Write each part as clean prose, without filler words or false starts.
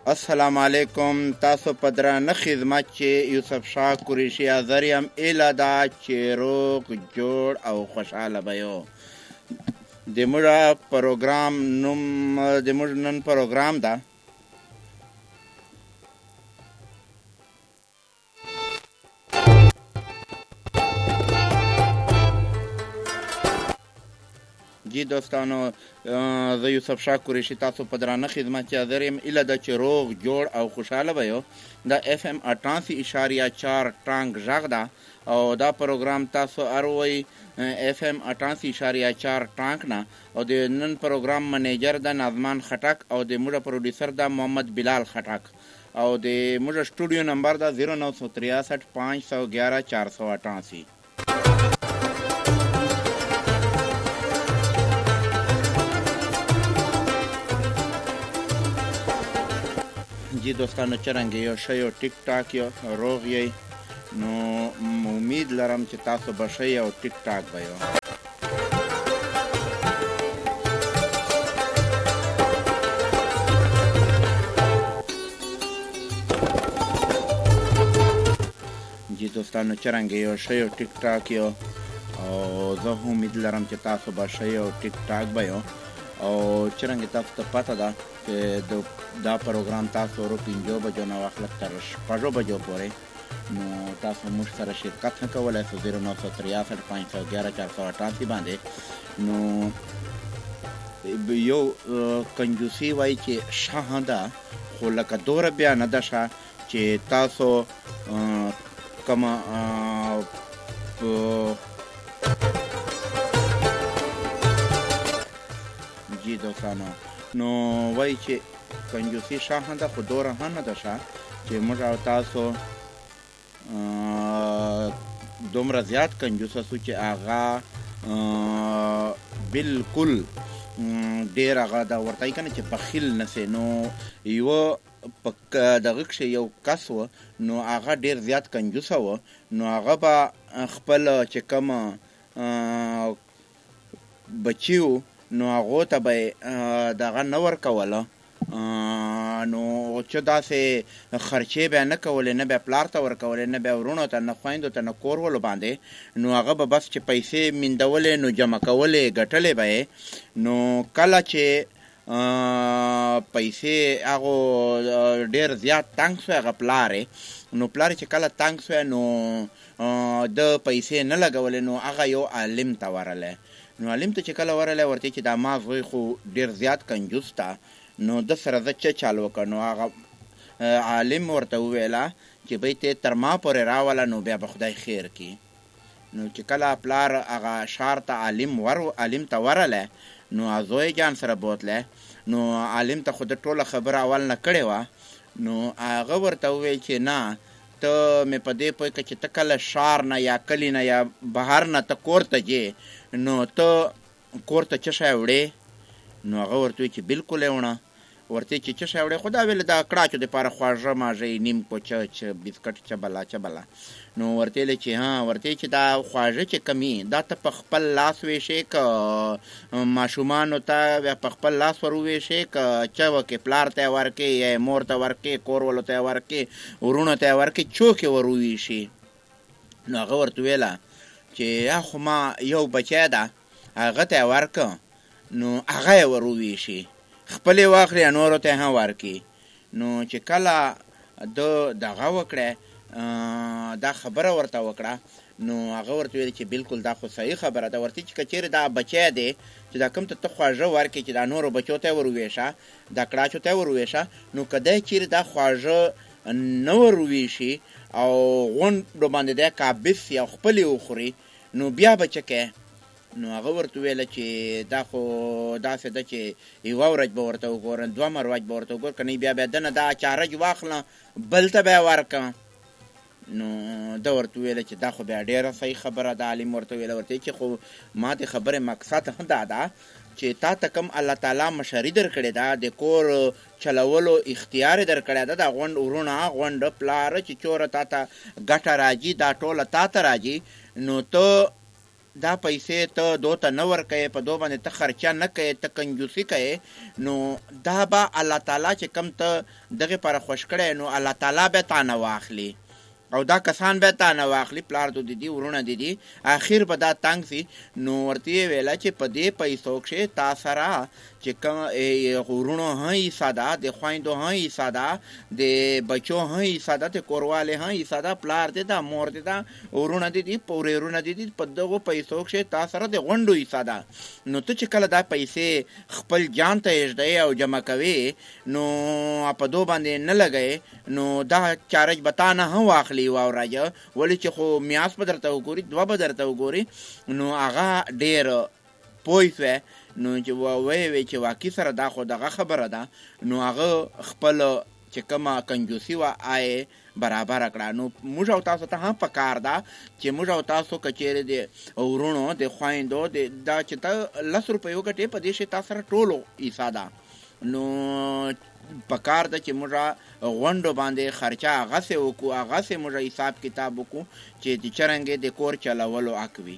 السلام علیکم. تاسو په درانه خدمت چې یوسف شاه قریشي حاضر یم. ایله دا چې روغ جوړ او خوشحاله به یو. د موږ پروګرام نوم د موږ نن پروګرام ده جی دوستانو، زه یوسف شاه قریشي تاسو په درانه خدمت کې حاضر یم. ایله ده چې روغ جوړ او خوشحاله به یو. دا FM 88.4 ټانک غږ ده او دا پروګرام تاسو اروئ FM 88.4 ټانک نه. او د نن پروګرام منیجر ده نازمان خټک او د موږ پروډیوسر ده محمد بلال خټک او د موږ سټوډیو نمبر ده 0963 511 488. جی دوستانو، چرنګ یو ښه یو ټیک ټاک یو روغ یی، نو امید لرم چې تاسو به ښه یو ټیک ټاک به یو. جی دوستانو، چرنګ یو ښه یو ټیک ټاک یو او زه امید لرم چې تاسو به ښه یو ټیک ټاک به یو. او چرنګ تاسو ته پته ده چې دا پروګرام تاسو ورو 5 بجو نه واخلک تر 6 بجو پورې، نو تاسو موږ سره شرکت نه کولی شئ 0963 511 488 باندې. نو یو کنجوسي وایي چې ښه ده، خو لکه دوره بیا نه ده ښه چې تاسو کومه جی دوستانو، نو وایي چې کنجوسي ښه ده خو دوره هم نه ده ښه چې موږ او تاسو دومره زیات کنجوسه سو چې هغه بالکل ډېر هغه دا ورته که نه چې بخیل نسې. نو یوه په دغه کښې یو کس و، نو هغه ډېر زیات کنجوسه و، نو هغه به خپل چې کومه بچي و نو هغو ته به یې دغه نه ورکوله، نو چې داسې خرچې به یې نه کولې، نه به یې پلار ته ورکولې، نه به یې ورونو ته، نه خویندو ته، نه کورولو باندې. نو هغه به بس چې پیسې میندولې نو جمع کولې ګټلې به یې. نو کله چې پیسې هغو ډېر زیات تنګ سوی هغه پلار یې، نو پلار چې کله تنګ سوی نو د پیسې نه لګولې، نو هغه یو عالم ته ورلی. نو عالم ته چې کله ورلی ورته چې دا ما زوی خو ډېر زیات کنجوس ته، نو د سره زه څه چال وکړ. نو هغه عالم ورته وویله چې بی ته تر ما پورې راوله، نو بیا به خدای خیر کړي. نو چې کله پلار هغه ښار ته عالم ته ورلی، نو زوی جان سره بوتلی، نو عالم ته خو د ټوله خبره اول نه کړې وه. نو هغه ورته وویل چې نه، ته مې په دې پوه که چې ته کله ښار نه یا کلي نه یا بهر نه ته کور ته ځې، نو ته کور ته څه شی وړې؟ نو هغه ورته وایي چې بالکل یې وړه. ورته چې څه شی وړې؟ خو دا ویل د کړاچو دپاره خواږه ماږه نیم کوچه بسکټ چه بله. نو ورته ویلې چې ورته چې دا خواږه چې کمي دا ته په خپل لاس ویشې که ماشومانو ته بیا په خپل لاس ور وویشې که څه وکړې، پلار ته یې ورکړې یا یې مور ته ورکړې، کورولو ته یې ورکړې، ورونو ته یې ورکړې، څوک یې ور وویشې؟ نو هغه ورته ویله چې خو ما یو بچی ده هغه ته یې ورکړه، نو هغه یې ور وویشي، خپل یې واخلي یا نورو ته یې هم ورکړي. نو چې کله ده دغه وکړی، دا خبره ورته وکړه، نو هغه ورته ویل چې بالکل دا خو صحیح خبره ده. ورته چې که چېرې دا بچی دی چې دا کوم ته خواږه ورکړې چې دا نورو بچو ته یې ور وویشه، دا کړاچو ته یې ور وویشه، نو که دی چېرې دا خواږه نه ور وویشي او غونډو باندې دی قابض سي او خپل یې وخوري، نو بیا به څه کوې؟ نو هغه ورته ویله چې دا خو داسې ده چې یوه ورځ به ورته وګورم، دومه ورځ به ورته وګور، که نه بیا دنه دا چارج واخله بل ته به یې ورکړه. نو ده ورته ویله چې دا خو بیا ډېره صحیح خبره ده. عالم ورته ویله ورته چې خو ما د خبرې مقصد هم دا ده چې تا ته کوم الله تعالی مشري در کړې ده، د کور چلولو اختیار یې در کړی ده، دا غونډ ورونه غونډه پلاره چې چوره تا ته ګټه راځي دا ټوله تا ته راځي، نو ته دا پیسې ته دو ته نه ورکوې په دو باندې ته خرچه نه کوې ته کنجوسي کوې نو دا به الله تعالی چې کم ته دغې پاره خوښ کړی نو الله تعالی به تا نه واخلي او دا کسان به تا نه واخلي پلار دو دي ورونه دي اخر به دا تنګ سي نو ورته یې ویله چې په دې پیسو کښې تا سره چې کوم ورونو هم حصه ده د خویندو هم حصه ده د بچو هم حصه ده د کوروالې هم حصه ده پلار دې ده مور دې ده ورونه دې دي ورورونه دې دي په دغو پیسو کښې تا سره د غونډو حصه ده نو ته چې کله دا پیسې خپل جان ته ایږدئ او جمع کوې نو په دو باندې نه لګئ نو دا چارج به تا نه هم واخلي واوراجه ولې چې خو میاس به درته وګوري دوه به درته وګوري نو هغه ډېر پوه شوی نو چې ووی چې واقعي سره دا خو دغه خبره ده نو هغه خپل چې کومه کنجوسي وه آی برابره کړه نو موږ او تاسو ته هم پکار ده چې موږ او تاسو که چیرې د ورونو د خویندو دا چې ته 10 روپۍ وګټې په دې شي تا سره ټولو حصه ده نو پکار ده چې موږ غونډو باندې خرچه هغسې وکړو هغسې موږ حساب کتاب وکړو چې د چرنګې د کور چلولو حق وي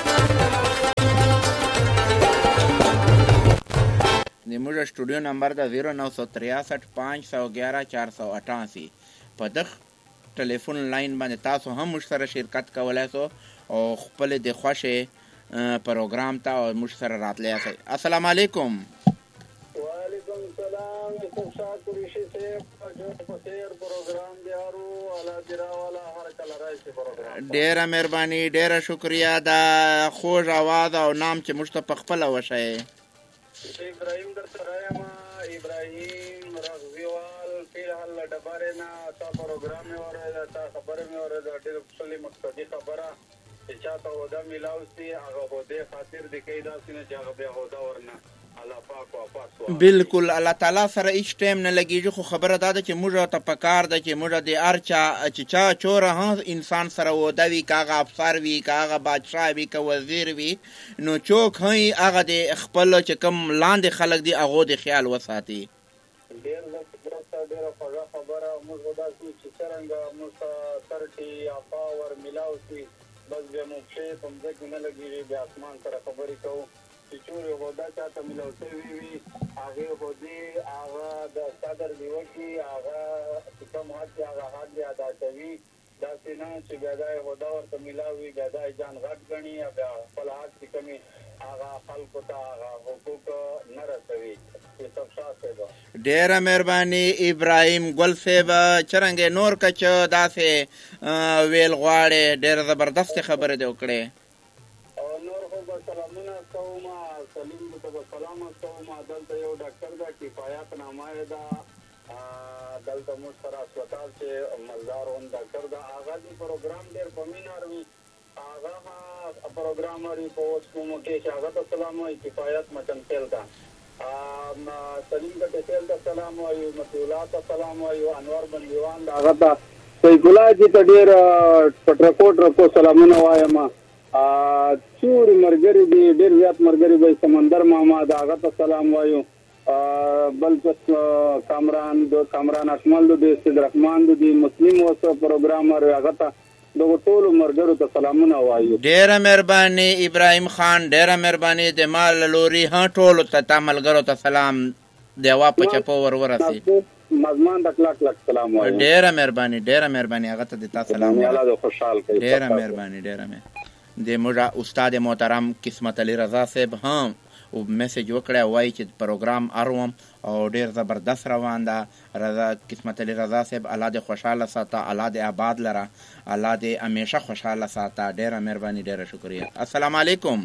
د موږ سټوډیو نمبر ده 0963 511 488 په دغه ټلیفون لاین باندې تاسو هم موږ سره شرکت کولی سو او خپل د خوښې پروګرام ته او موږ سره راتلی یاست السلام علیکم وعلیکم السلام یوسف شاه قریشی صاحب جو پسیر پروګرام دی هارو الا دیراوالا هر کله راځي پروګرام ډیره مهرباني ډیره شکریا دا خوږ आवाज او نام چې موږ ته پخپله وښایې ابراهیم درته رایم ابراهیم رغویوال فی الحال ډبرې نه تا پروګرام مې واورېده تا خبره مې واورېده ډېره ښکلې مقصدي خبره چې چاته عهده میلاو سي هغه عهدې خاطر دې کوي داسې نه چې هغه بیا عهده ورنه الله پاک واپس بالکل الله تعالی سره هیڅ ټایم نه لګیږي خو خبره دا ده چې موږ ته پکار ده چې موږ د هر چا چې چا چوره هم انسان سره عهده وي که هغه افسر وي که هغه بادشاه وي که وزیر وي نو څوک هم هغه د خپل چې کوم لاندې خلک دي هغو د خیال وساتي ډېر ډېره خوږه خبره موږ خو داسې چې څرنګه موږ ته ترټې یا پاور میلاو شي بس بیا مو پښې په مځکې نه لګېږي بیا اسمان سره خبرې کوو چې چورې عهده چاته میلاو شوي وي هغې عهدې هغه د صدر دې وکړي هغه چې کوم حق دی هغه حق دې ادا کوي داسې نه چې بیا دا عهده ورته میلاو وي بیا دا ځان غټ ګڼي بیا خپل حق چې کومې هغه خلکو ته هغه حقوق نه رسوي یوسف شاه صاحب ډیره مهرباني ابراهیم ګل صاحب چرنګې نور که چې داسې ویل غواړې ډېره زبردستې خبرې دې وکړې نور خو به سلامونه کوم سلیم ته به سلام کوم دلته یو ډاکټر ده کفایت نامه یې ده دلته موږ سره اسپتال چې مالدار هم ډاکټر ده هغه دې پروګرام ډېر په مینه وي هغه پروګرام لري په اوس کومو کې چې هغه ته سلام وایي کفایت مچنتیل ته سلیم ته ټیل ته سلام وایو مطیع ته سلام وایو انور بندیوان هغه ته سیف الله جي ته ډېر پټرکو سلامونه وایم څوري مرګري دي ډېر زیات مرګري به سمندر ماما دا هغه ته سلام وایو بل څه کامران اکمل دي سید رحمان دي مسلم اوسه پروګرامر هغه ته دغه ټولو مرګرو ته سلامونه وایو ډېره مهرباني ابراهیم خان ډېره مهرباني د مال لوري ها ټولو ته تا ملګرو ته سلام دیوا په چپو ورسي مزمان د کلاک سلام وایو ډېره مهرباني هغه ته د تا سلام الله خوشحال کړي ډېره مهرباني د موږ استاد محترم قسمت علي رضا صاحب هم او میسج وکړی وایي چې پروګرام اروم او ډېر زبردست روان ده قسمت علي رضا صاحب الله دې خوشحاله ساته الله دې آباد لره الله دې همیشه خوشحاله ساته ډېره مهرباني ډېره شکریه السلام علیکم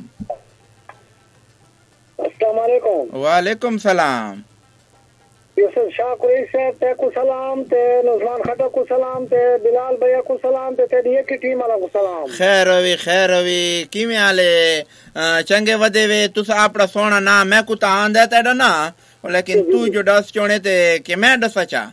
السلام علیکم وعلیکم سلام یوسف شاہ قریش صاحب ته کو سلام ته نظمان خټک کو سلام ته بلال بھیا کو سلام ته ډیه کی ټیم والا کو سلام خیر ہوئی کیمے آلے چنگے ودے وے تس اپنا سونا نا میں کو تا آندہ تے ڈنا لیکن تو جو ڈس چونے تے کہ میں ڈسا چا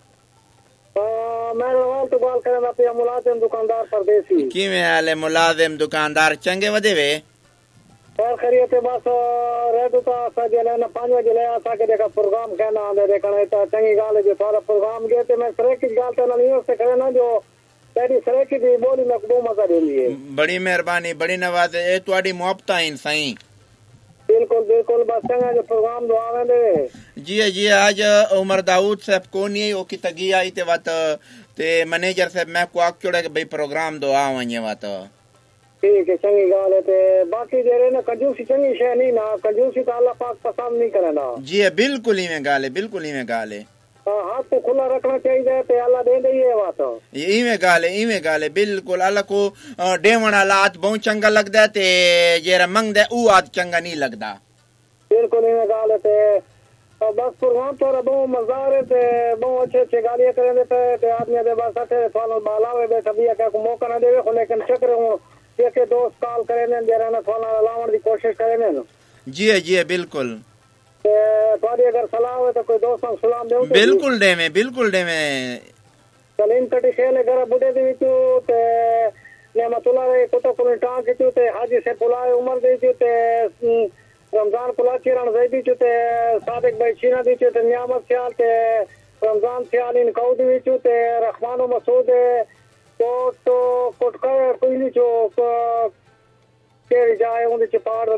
میں روان تو بال کرنا پیا ملازم دکاندار پردیسی کیمے آلے ملازم دکاندار چنگے ودے وے خیر خیریت بس ریڈو تا سجلے نہ 5 بجے لے آسا کے دیکھا پروگرام کہنا آندے دیکھنا ہے چنگی گال ہے جو سارا پروگرام گئے تے میں سرے کی گال تے نہیں سے کرے نا جو तेरी सरेकी दी बोली में बहुत मजा देंदी है। बड़ी मेहरबानी, बड़ी नवाज ए तुहाडी मुहब्बतां इन साईं। बिल्कुल बिल्कुल, बस चंगा जो प्रोग्राम दुआवें दे। जी आज उमर दाऊद साहब कोनी है, ओ की तगी आई ते वत ते मैनेजर साहब मैं को आखियोड़ा के भाई प्रोग्राम दुआ वने वत। ठीक है, चंगी गाल है। ते बाकी जेरे ना कंजूसी चंगी शे नहीं ना, कंजूसी तो अल्लाह पाक पसंद नहीं करना। जी बिल्कुल ही में गाल है, बिल्कुल ही में गाल है। हाथ को खुला रखना चाहिए ते अल्लाह दे दे ये बात। इवें गाल है बिल्कुल। अल्लाह को डेवण वाला हाथ बहुत चंगा लगदा है ते जेरा मंगदा ऊ हाथ चंगा नहीं लगदा। बिल्कुल इवें गाल है। ते बस प्रोग्राम तो बहुत मजेदार है ते बहुत अच्छे अच्छे गालियां करेंगे ते आदमी दे बस अटे थानो बालावे बैठा भी है को मौका ना देवे, लेकिन चक्र हूं एक दोस्त कॉल करेने जेरा ना थाना लावण दी कोशिश करेने। जी बिल्कुल। थोड़ी अगर सलाह हो तो कोई दोस्तों को सलाम दे। बिल्कुल देवे सलीम कटी खेले घर बुढ़े दी विचू ते नेमतुल्लाह रे कुतो को टांग किचू ते हाजी से बुलाए उमर दी ते रमजान कुला चिरण जैदी ते सादिक भाई चीना दी ते नियामत ख्याल ते रमजान ख्याल इन कौदी विचू ते रहमानो मसूद तो कोटका कोई नी जो के जाए उन च पाड़